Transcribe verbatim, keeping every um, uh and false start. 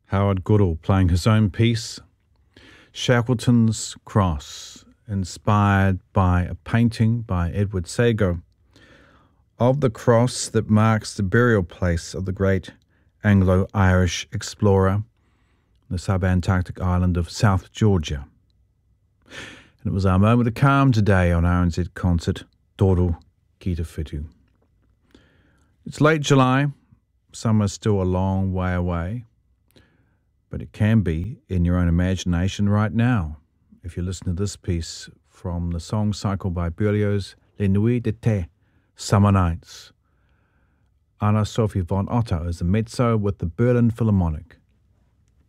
Howard Goodall playing his own piece, Shackleton's Cross, inspired by a painting by Edward Sago of the cross that marks the burial place of the great Anglo-Irish explorer, the subantarctic island of South Georgia. And it was our moment of calm today on R N Z Concert, Toro Ki Te Whitu. It's late July, summer's still a long way away, but it can be in your own imagination right now if you listen to this piece from the song cycle by Berlioz, Les Nuits d'été, Summer Nights. Anna Sophie von Otter is the mezzo with the Berlin Philharmonic.